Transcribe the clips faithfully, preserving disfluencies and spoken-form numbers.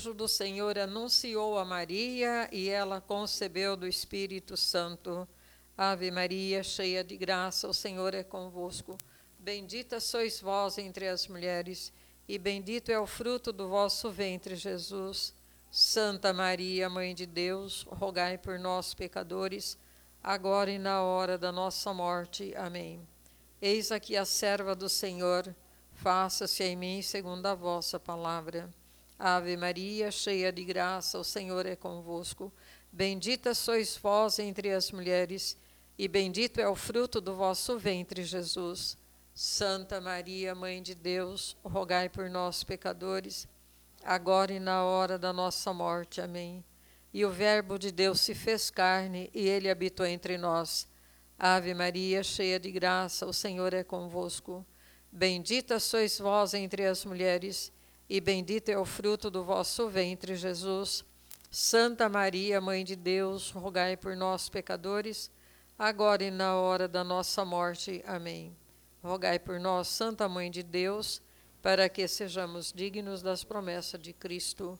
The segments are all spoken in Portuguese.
anjo do Senhor anunciou a Maria e ela concebeu do Espírito Santo. Ave Maria, cheia de graça, o Senhor é convosco. Bendita sois vós entre as mulheres, e bendito é o fruto do vosso ventre, Jesus. Santa Maria, Mãe de Deus, rogai por nós, pecadores, agora e na hora da nossa morte. Amém. Eis aqui a serva do Senhor, faça-se em mim segundo a vossa palavra. Ave Maria, cheia de graça, o Senhor é convosco. Bendita sois vós entre as mulheres, e bendito é o fruto do vosso ventre, Jesus. Santa Maria, Mãe de Deus, rogai por nós, pecadores, agora e na hora da nossa morte. Amém. E o Verbo de Deus se fez carne, e ele habitou entre nós. Ave Maria, cheia de graça, o Senhor é convosco. Bendita sois vós entre as mulheres, e bendito é o fruto do vosso ventre, Jesus. Santa Maria, Mãe de Deus, rogai por nós, pecadores, agora e na hora da nossa morte. Amém. Rogai por nós, Santa Mãe de Deus, para que sejamos dignos das promessas de Cristo.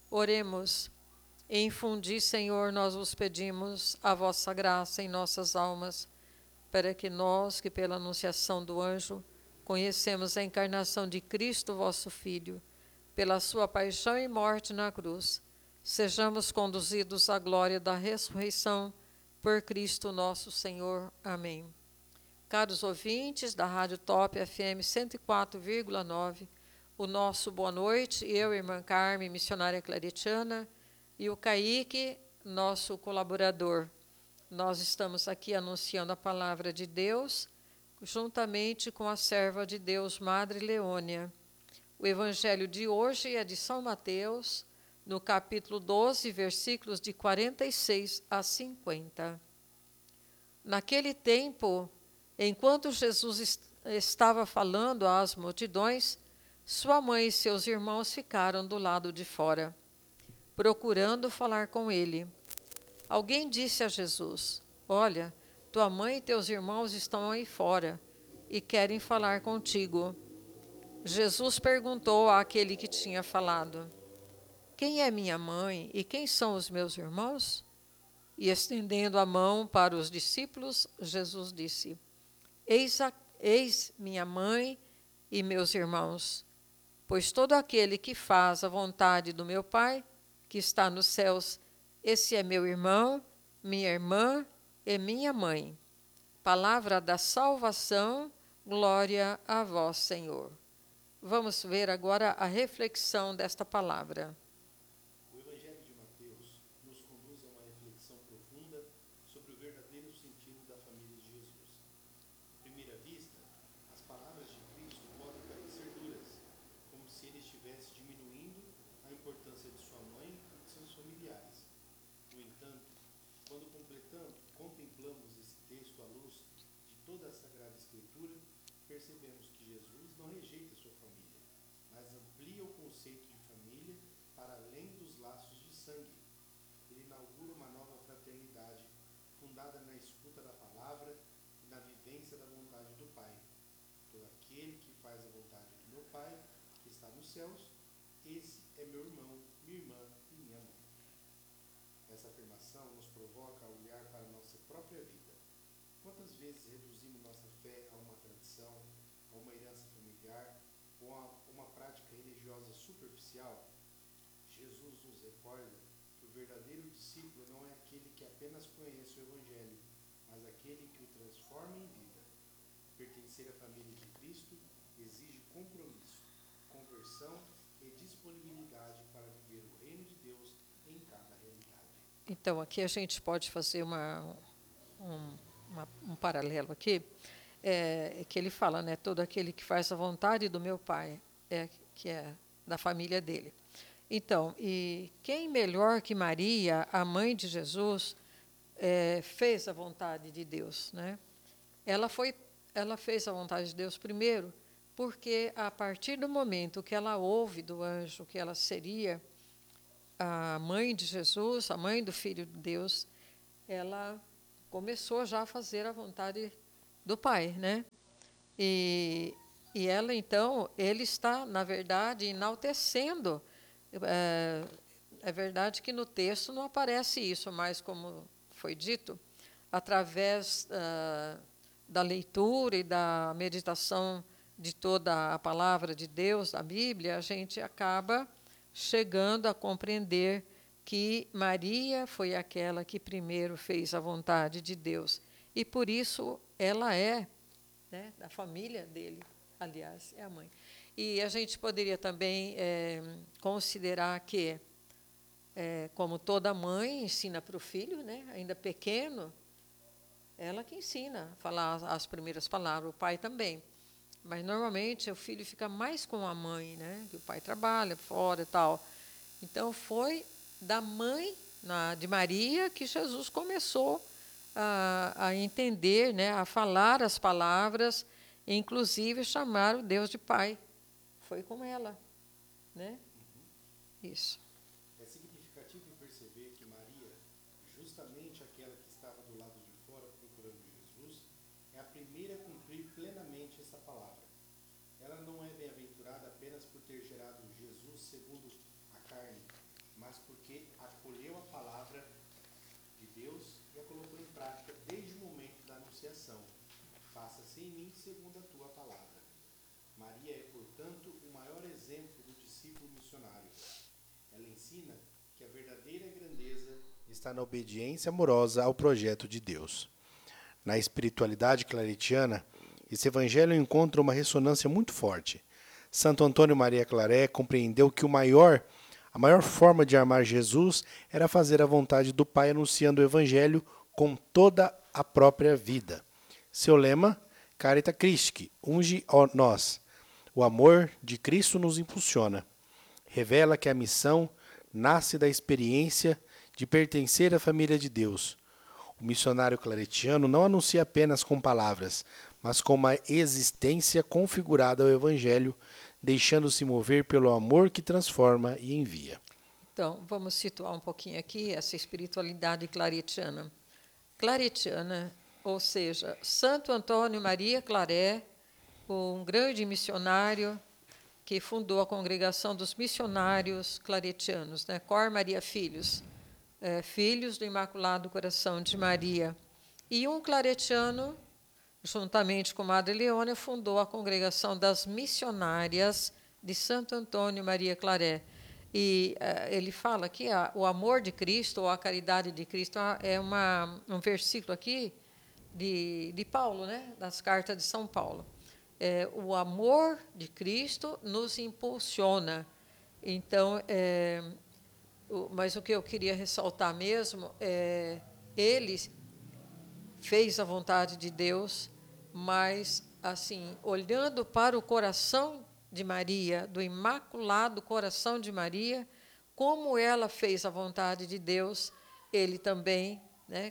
Oremos. Infundi, Senhor, nós vos pedimos a vossa graça em nossas almas, para que nós, que pela anunciação do anjo, conhecemos a encarnação de Cristo, vosso Filho, pela sua paixão e morte na cruz, sejamos conduzidos à glória da ressurreição, por Cristo nosso Senhor. Amém. Caros ouvintes da Rádio Top F M cento e quatro vírgula nove, o nosso boa noite, eu, irmã Carme, missionária claretiana, e o Kaique, nosso colaborador. Nós estamos aqui anunciando a palavra de Deus, juntamente com a serva de Deus, Madre Leônia. O evangelho de hoje é de São Mateus, no capítulo doze, versículos de quarenta e seis a cinquenta. Naquele tempo, enquanto Jesus est- estava falando às multidões, sua mãe e seus irmãos ficaram do lado de fora, procurando falar com ele. Alguém disse a Jesus: Olha, tua mãe e teus irmãos estão aí fora e querem falar contigo. Jesus perguntou àquele que tinha falado: Quem é minha mãe e quem são os meus irmãos? E estendendo a mão para os discípulos, Jesus disse: Eis, a, eis minha mãe e meus irmãos, pois todo aquele que faz a vontade do meu Pai, que está nos céus, esse é meu irmão, minha irmã e minha mãe. Palavra da salvação, glória a vós, Senhor. Vamos ver agora a reflexão desta palavra. O Evangelho de Mateus nos conduz a uma reflexão profunda sobre o verdadeiro sentido da família de Jesus. À primeira vista, as palavras de Cristo podem parecer duras, como se ele estivesse diminuindo a importância de sua mãe e de seus familiares. No entanto, quando completamos, contemplamos esse texto à luz de toda a Sagrada Escritura, percebemos que Jesus não rejeita sua família, mas amplia o conceito de família para além dos laços de sangue. Ele inaugura uma nova fraternidade, fundada na escuta da palavra e na vivência da vontade do Pai. Todo aquele que faz a vontade do meu Pai, que está nos céus, esse é meu irmão, minha irmã e minha mãe. Essa afirmação nos provoca a olhar para a nossa própria vida. Quantas vezes reduzimos nossa fé a uma tradição, a uma herança familiar ou a uma prática religiosa superficial? Jesus nos recorda que o verdadeiro discípulo não é aquele que apenas conhece o Evangelho, mas aquele que o transforma em vida. Pertencer à família de Cristo exige compromisso, conversão e disponibilidade para viver o reino de Deus em cada realidade. Então, aqui a gente pode fazer uma, um, uma, um paralelo aqui, é, que ele fala, né, todo aquele que faz a vontade do meu Pai, é, que é da família dele. Então, e quem melhor que Maria, a mãe de Jesus, é, fez a vontade de Deus, né? Ela foi, ela fez a vontade de Deus primeiro, porque a partir do momento que ela ouve do anjo que ela seria a mãe de Jesus, a mãe do Filho de Deus, ela começou já a fazer a vontade do Pai, né? E, e ela, então, ele está, na verdade, enaltecendo É, é verdade que no texto não aparece isso, mas como foi dito, através uh, da leitura e da meditação de toda a palavra de Deus, da Bíblia, a gente acaba chegando a compreender que Maria foi aquela que primeiro fez a vontade de Deus. E por isso ela é, né, da família dele, aliás, é a mãe. E a gente poderia também é, considerar que, é, como toda mãe ensina para o filho, né, ainda pequeno, ela que ensina a falar as primeiras palavras, o pai também. Mas, normalmente, o filho fica mais com a mãe, né, que o pai trabalha fora e tal. Então, foi da mãe na, de Maria que Jesus começou a, a entender, né, a falar as palavras, e, inclusive, chamar o Deus de Pai. Foi com ela, né? Uhum. Isso. É significativo perceber que Maria, justamente aquela que estava do lado de fora procurando Jesus, é a primeira a cumprir plenamente essa palavra. Ela não é bem-aventurada apenas por ter gerado Jesus segundo a carne, mas porque acolheu a palavra de Deus e a colocou em prática desde o momento da anunciação. Faça-se em mim segundo a tua palavra. Maria é, portanto, o maior exemplo do discípulo missionário. Ela ensina que a verdadeira grandeza está na obediência amorosa ao projeto de Deus. Na espiritualidade claretiana, esse evangelho encontra uma ressonância muito forte. Santo Antônio Maria Claret compreendeu que o maior, a maior forma de amar Jesus era fazer a vontade do Pai anunciando o evangelho com toda a própria vida. Seu lema, Carita Christi, unge nós. O amor de Cristo nos impulsiona. Revela que a missão nasce da experiência de pertencer à família de Deus. O missionário claretiano não anuncia apenas com palavras, mas com uma existência configurada ao Evangelho, deixando-se mover pelo amor que transforma e envia. Então, vamos situar um pouquinho aqui essa espiritualidade claretiana. Claretiana, ou seja, Santo Antônio Maria Claret, um grande missionário que fundou a Congregação dos Missionários Claretianos, né? Cor Maria Filhos, é, filhos do Imaculado Coração de Maria. E um claretiano, juntamente com Madre Leônia, fundou a Congregação das Missionárias de Santo Antônio Maria Claret. E uh, ele fala que a, o amor de Cristo, ou a caridade de Cristo, é uma, um versículo aqui de, de Paulo, né? Das cartas de São Paulo. É, o amor de Cristo nos impulsiona. Então, é, o, mas o que eu queria ressaltar mesmo é ele fez a vontade de Deus, mas assim, olhando para o coração de Maria, do Imaculado Coração de Maria, como ela fez a vontade de Deus, ele também, né?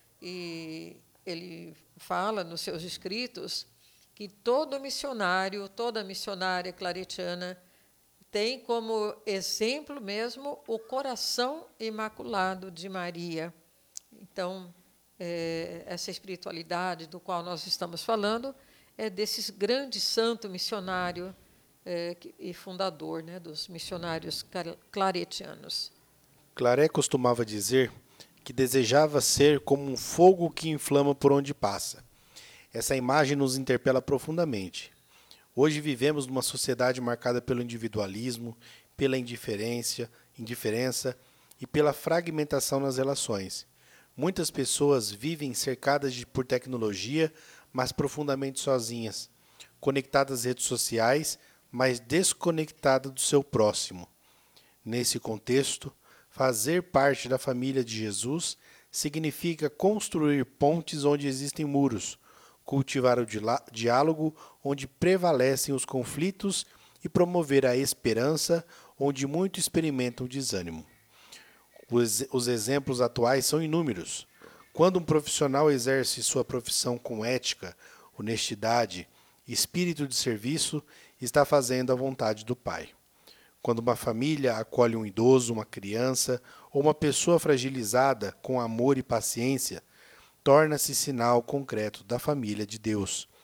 E ele fala nos seus escritos que todo missionário, toda missionária claretiana tem como exemplo mesmo o coração imaculado de Maria. Então, é, essa espiritualidade do qual nós estamos falando é desses grandes santo missionário é, e fundador, né, dos missionários claretianos. Claret costumava dizer que desejava ser como um fogo que inflama por onde passa. Essa imagem nos interpela profundamente. Hoje vivemos numa sociedade marcada pelo individualismo, pela indiferença, indiferença e pela fragmentação nas relações. Muitas pessoas vivem cercadas de, por tecnologia, mas profundamente sozinhas, conectadas às redes sociais, mas desconectadas do seu próximo. Nesse contexto, fazer parte da família de Jesus significa construir pontes onde existem muros, cultivar o diálogo onde prevalecem os conflitos e promover a esperança onde muitos experimentam desânimo. Os, os exemplos atuais são inúmeros. Quando um profissional exerce sua profissão com ética, honestidade e espírito de serviço, está fazendo a vontade do Pai. Quando uma família acolhe um idoso, uma criança ou uma pessoa fragilizada com amor e paciência, torna-se sinal concreto da família de Deus.